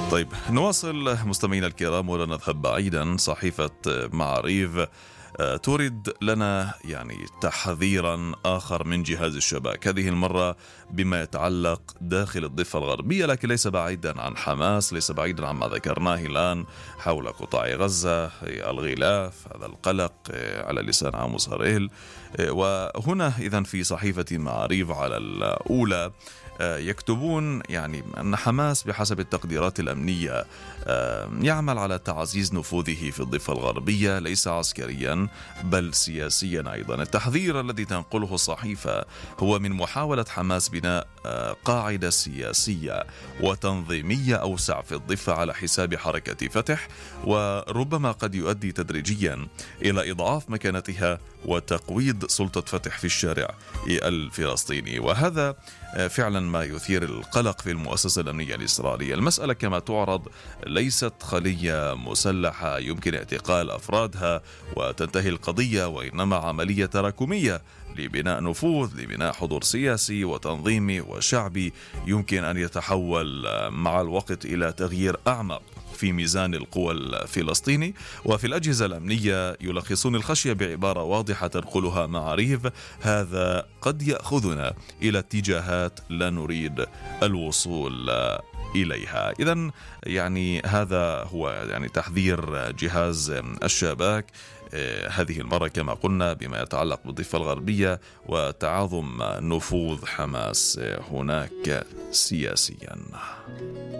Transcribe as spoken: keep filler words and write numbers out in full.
طيب نواصل مستمعينا الكرام ولا نذهب بعيدا. صحيفة معاريف تورد لنا يعني تحذيرا آخر من جهاز الشباك، هذه المرة بما يتعلق داخل الضفة الغربية، لكن ليس بعيدا عن حماس، ليس بعيدا عما ذكرناه الآن حول قطاع غزة، الغلاف، هذا القلق على لسان عاموس هريل. وهنا إذن في صحيفة معاريف على الأولى يكتبون يعني أن حماس بحسب التقديرات الأمنية يعمل على تعزيز نفوذه في الضفة الغربية، ليس عسكريا بل سياسيا أيضا. التحذير الذي تنقله الصحيفة هو من محاولة حماس بناء قاعدة سياسية وتنظيمية أوسع في الضفة على حساب حركة فتح، وربما قد يؤدي تدريجيا إلى إضعاف مكانتها وتقويض سلطة فتح في الشارع الفلسطيني، وهذا فعلا ما يثير القلق في المؤسسة الأمنية الإسرائيلية. المسألة كما تعرض ليست خلية مسلحة يمكن اعتقال أفرادها وتنتهي القضية، وإنما عملية تراكمية لبناء نفوذ، لبناء حضور سياسي وتنظيمي وشعبي يمكن أن يتحول مع الوقت إلى تغيير أعمق في ميزان القوى الفلسطيني. وفي الأجهزة الأمنية يلخصون الخشية بعبارة واضحة تنقلها معاريف: هذا قد يأخذنا إلى اتجاهات لا نريد الوصول إليها. إذن يعني هذا هو يعني تحذير جهاز الشباك هذه المرة كما قلنا بما يتعلق بالضفة الغربية وتعاظم نفوذ حماس هناك سياسيا.